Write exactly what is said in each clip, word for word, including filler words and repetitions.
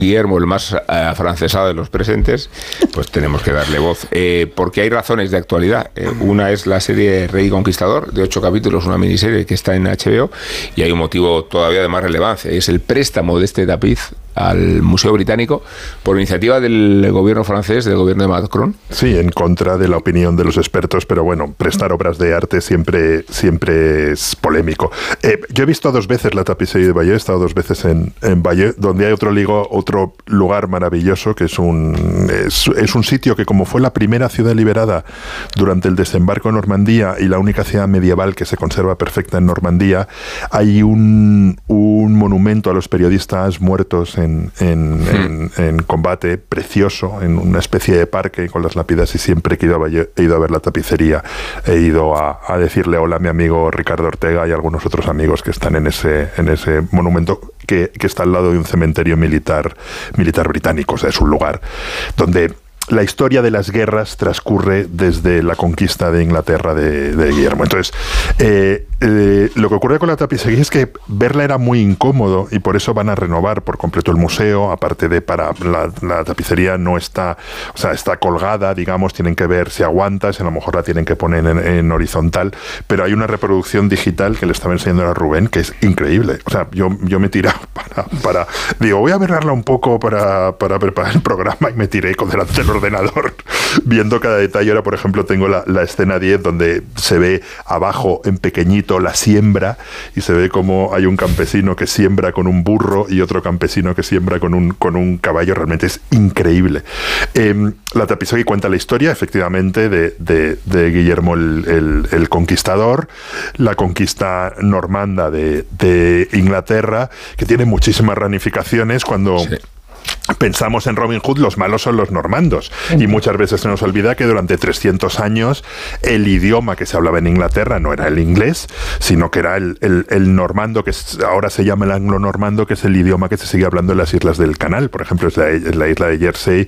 Guillermo, el más afrancesado de los presentes, pues tenemos que darle voz. Eh, porque hay razones de actualidad. Eh, una es la serie Rey Conquistador, de ocho capítulos, una miniserie que está en H B O, y hay un motivo todavía de más relevancia, es el préstamo de este tapiz al Museo Británico por iniciativa del gobierno francés, del gobierno de Macron. Sí, en contra de la opinión de los expertos, pero bueno, prestar obras de arte siempre, siempre es polémico. Eh, yo he visto dos veces la tapicería de Bayeux, he estado dos veces en, en Bayeux, donde hay otro, ligo, otro lugar maravilloso, que es un, es, es un sitio que, como fue la primera ciudad liberada durante el desembarco en Normandía y la única ciudad medieval que se conserva perfecta en Normandía, hay un, un monumento a los periodistas muertos En, en, en, en combate, precioso, en una especie de parque con las lápidas, y siempre que he ido a, he ido a ver la tapicería he ido a, a decirle hola a mi amigo Ricardo Ortega y a algunos otros amigos que están en ese, en ese monumento que, que está al lado de un cementerio militar, militar británico. O sea, es un lugar donde la historia de las guerras transcurre desde la conquista de Inglaterra de, de Guillermo. Entonces, eh, eh, lo que ocurre con la tapicería es que verla era muy incómodo, y por eso van a renovar por completo el museo. Aparte de para la, la tapicería no está, o sea, está colgada, digamos, tienen que ver si aguanta, si a lo mejor la tienen que poner en, en horizontal, pero hay una reproducción digital que le estaba enseñando a Rubén que es increíble. O sea, yo, yo me tiré para, para, digo, voy a verla un poco para, para preparar el programa, y me tiré con delante del ordenador viendo cada detalle. Ahora, por ejemplo, tengo la, la escena diez, donde se ve abajo en pequeñito la siembra, y se ve como hay un campesino que siembra con un burro y otro campesino que siembra con un, con un caballo. Realmente es increíble. Eh, la tapicería cuenta la historia, efectivamente, de, de, de Guillermo el, el, el Conquistador, la conquista normanda de, de Inglaterra, que tiene muchísimas ramificaciones. Cuando sí. pensamos en Robin Hood, los malos son los normandos, y muchas veces se nos olvida que durante trescientos años el idioma que se hablaba en Inglaterra no era el inglés, sino que era el, el, el normando, que ahora se llama el anglo-normando, que es el idioma que se sigue hablando en las islas del Canal. Por ejemplo, es la, es la isla de Jersey,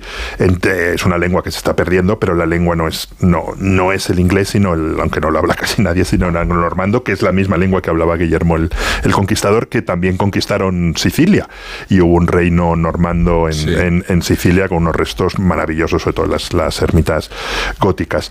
es una lengua que se está perdiendo, pero la lengua no es, no, no es el inglés, sino el, aunque no lo habla casi nadie, sino el anglo-normando, que es la misma lengua que hablaba Guillermo el, el Conquistador, que también conquistaron Sicilia, y hubo un reino normando en, sí. en, en Sicilia, con unos restos maravillosos, sobre todo las, las ermitas góticas.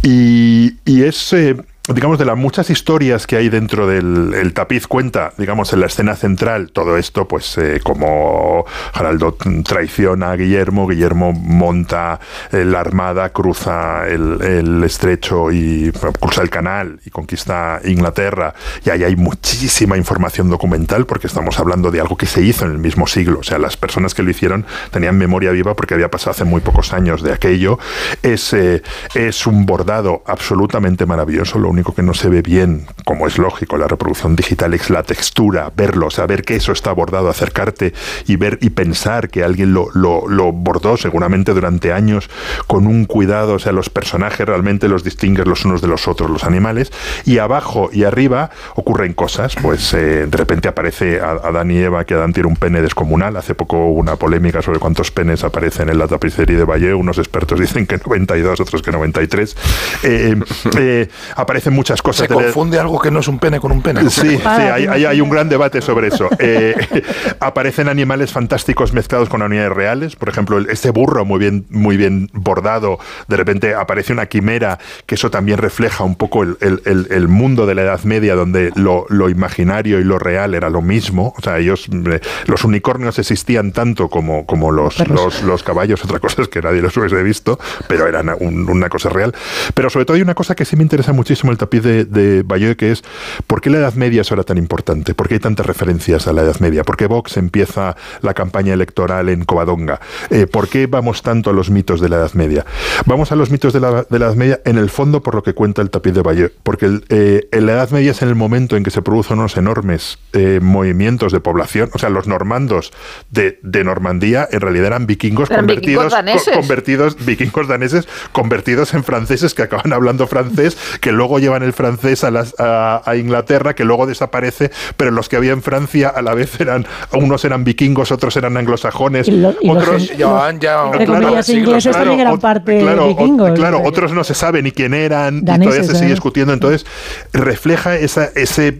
Y, y es... Eh, digamos, de las muchas historias que hay dentro del el tapiz, cuenta, digamos, en la escena central, todo esto, pues, eh, como Haraldo traiciona a Guillermo, Guillermo monta eh, la armada, cruza el, el estrecho y cruza el canal y conquista Inglaterra, y ahí hay muchísima información documental, porque estamos hablando de algo que se hizo en el mismo siglo. O sea, las personas que lo hicieron tenían memoria viva, porque había pasado hace muy pocos años de aquello. Es, eh, es un bordado absolutamente maravilloso. Lo único que no se ve bien, como es lógico, la reproducción digital, es la textura, verlo, saber que eso está bordado, acercarte y ver y pensar que alguien lo, lo, lo bordó seguramente durante años con un cuidado. O sea, los personajes realmente los distingues los unos de los otros, los animales, y abajo y arriba ocurren cosas. Pues eh, de repente aparece Adán y Eva, que Adán tiene un pene descomunal. Hace poco hubo una polémica sobre cuántos penes aparecen en la tapicería de Bayeux. Unos expertos dicen que noventa y dos, otros que noventa y tres. Eh, eh, aparecen muchas cosas. Se confunde algo que no es un pene con un pene. Sí, sí, hay, hay, hay un gran debate sobre eso. Eh, aparecen animales fantásticos mezclados con animales reales. Por ejemplo, este burro muy bien, muy bien bordado. De repente aparece una quimera, que eso también refleja un poco el, el, el, el mundo de la Edad Media, donde lo, lo imaginario y lo real era lo mismo. O sea, ellos, los unicornios existían tanto como, como los, los, los caballos. Otra cosa es que nadie los hubiese visto, pero eran un, una cosa real. Pero sobre todo hay una cosa que sí me interesa muchísimo el tapiz de, de Bayeux, que es ¿por qué la Edad Media es ahora tan importante? ¿Por qué hay tantas referencias a la Edad Media? ¿Por qué Vox empieza la campaña electoral en Covadonga? Eh, ¿Por qué vamos tanto a los mitos de la Edad Media? Vamos a los mitos de la, de la Edad Media, en el fondo, por lo que cuenta el tapiz de Bayeux, porque el, eh, en la Edad Media es en el momento en que se producen unos enormes eh, movimientos de población. O sea, los normandos de, de Normandía en realidad eran vikingos eran convertidos, vikingos daneses. Co- convertidos, vikingos daneses convertidos en franceses, que acaban hablando francés, que luego llevan el francés a, las, a, a Inglaterra, que luego desaparece, pero los que había en Francia a la vez eran, unos eran vikingos, otros eran anglosajones, y lo, y otros los, ya, ya, entre claro, comillas, siglos, ingleses claro, también eran o, parte claro, vikingos. O, claro, ¿verdad? otros no se sabe ni quién eran, Daneses, y todavía se sigue ¿eh? discutiendo. Entonces refleja esa, ese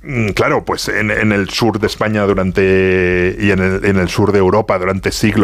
claro, pues en, en el sur de España durante y en el, en el sur de Europa durante siglos